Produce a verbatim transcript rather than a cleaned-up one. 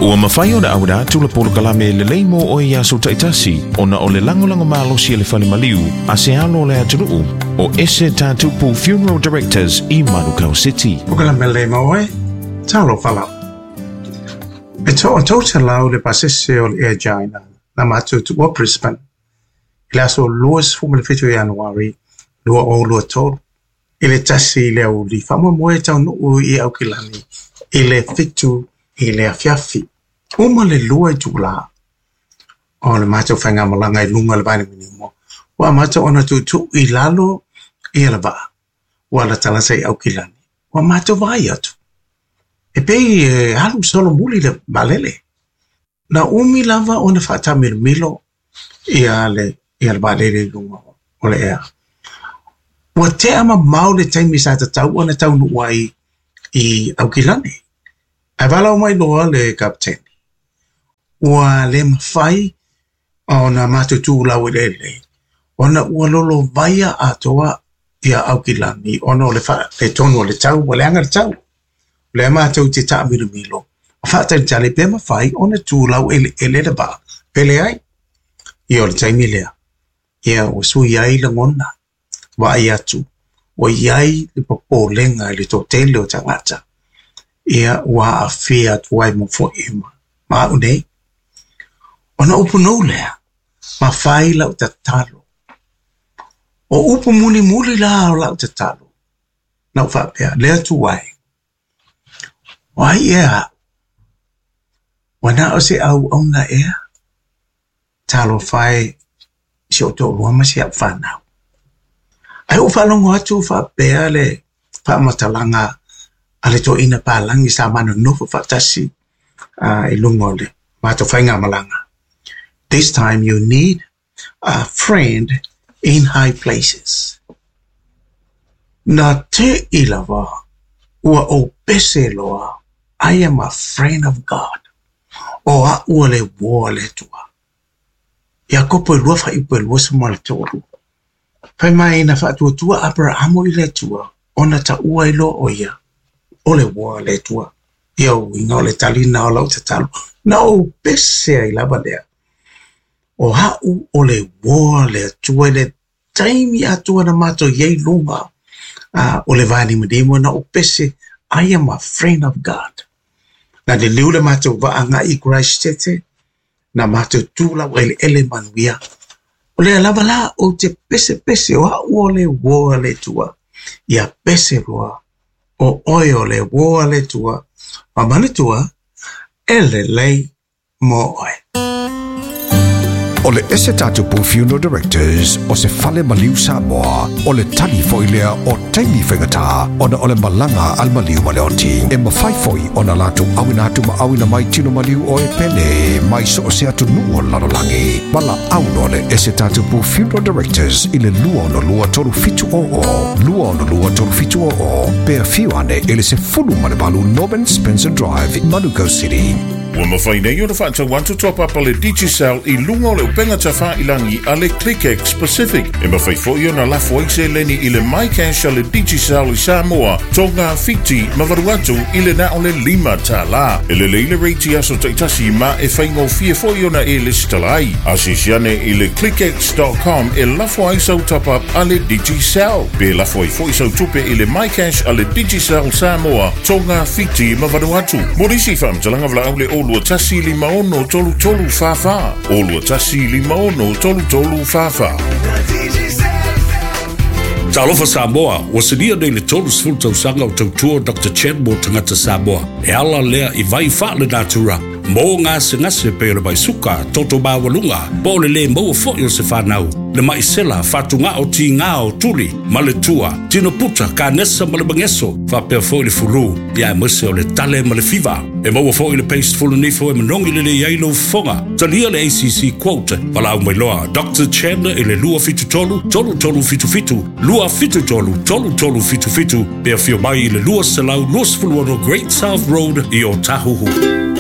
Ua mawhai o na awira tula polo kalame le leimo o e aso taitasi o na o le langolango malosi le whale maliu a se alo le aturuu o ese tātupu Funeral Directors i Manukau City. O kalame le maoe, talo whala. E to o tauta lau le pasese o le Air China na matu tu o Brisbane. I le aso luas fumele fitu Januari, lua o lua tolu. I le tasi le au li whamua moe tau nuu i au kilani. I le fitu i le afiafi. Uma le lua i tula. O le mātou whainga malanga i lunga le vaini mini mo. Wa mātou ona tu tu i lalo i ala vaa. Wa la talasa i au kilani. Wa mātou vai atu. E pei e halu solo muli le malele. Na umi lava ona whata milo i ale i ala valele lunga o le ea. Wa te ama mau le taimi sa ta tau ona tau nuai i au kilani. Ai vala o mai loa le kapteni. Ua le mawhai o na matutu lau le le. Ona ua lolo vaia atoa ia au kilani. Ona o le wha, le tonu o le tau, o le anga le tau. Le matau te taa milo milo. O whata ni tale pe mawhai, ona tu lau ele ele le ba. Pele ai. Ia o le taimi lea. Ia o sui ai le ngona. Wa ai atu. O iai le popo lenga le to tele o tangata. Ia ua a fea tuai mo fo ima. Ma unei. Ona upu nou lea, ma whai lau ta talo. O upu muli muli la o lau ta talo. Nau whapea, lea tu wai. Wai ea, wana o se au au na ea, talo whai si o to ruama si ap whanau. Ai u whalongo atu whapea le whamatalanga ale to ina pālangi sa manu nofu whatasi uh, i lungo le, mato whainga malanga. This time you need a friend in high places. Na te ilawa, ua o pese loa, I am a friend of God. O a ua le woa le tua. Ia kopo lua wha ipo lua sama le toru. Pai mai na wha tua tua Abrahamo i le tua, ona ta ua ilo o ia, o le woa le tua. Ia o inga o le talina o lau te talo. Na o pese a ilaba lea. O hau o le woa le atua le taimi atua na mato yei lunga uh, o le vani madimo na o pese I am a friend of God. Na le liu le mato vaanga i Christchurch na mato tula o ele ele manuia. O le alava la o te pese pese o hau o le woa le tua. Ia pese roa o oio le woa le tua. Ma mane tua ele lei mo oe. O le ese tātupu Funeral Directors o se whale maliu Samoa o le tani foilea o taimi whaingatā ona o le malanga al maliu maleoti. E mawhaifoi o na lātu awina atu ma awina mai tino maliu o e pene mai so o se atu nuo lalolangi. Mala auno le ese tātupu Funeral Directors i le lua ono lua toru fitu o o. Lua ono lua toru fitu o o. Pea fiuane ele se fulu malebalu Norman Spencer Drive in Manukau City. Ua mawhai nei o na whaata wantu top up le Digicel i lunga o le upenga ta wha ilangi a le ClickX Pacific. E mawhai fo i o na lafo eise leni i le MyCash a le Digicel i Samoa, tonga fiti mawaru atu i le na o le lima ta la. E le leile reiti aso taitasi ma e whaingo fia fo i o na e le stalai. Asisiane i le clickx dot com e lafo eisau top up a le Digicel. Be lafo i fo isau tupe i le MyCash a le Digicel Samoa, tonga fiti mawaru atu. Morisi whamtalanga vla au le o Olua tasi li maono tolu tolu fafa. Olua tasi li maono tolu tolu fafa. Talofa Samoa, o se lia nei le tolu sfulu tausanga o tautua Doctor Chen mo tangata Samoa. E ala lea i vai wha le natura. Mo ngā se ngase pe le mai suka, toto mawalunga, po le le mo fo yo se whanau. Le mai sela, whatunga o ti ngā o tuli, ma le tua, tino puta, ka nesa ma le bangeso, wha pea fo i le furu, ia e mese o le tale ma le fiva. E mo fo i le paste fulu nifo e manongi le le yailo fonga. Talia le A C C quote, wala au mai loa, Doctor Chen e le lua fitu tolu, tolu tolu fitu fitu, lua fitu tolu, tolu tolu fitu fitu, pea fio mai i le lua selau, lua sfulu ono Great South Road i o Tahuhu.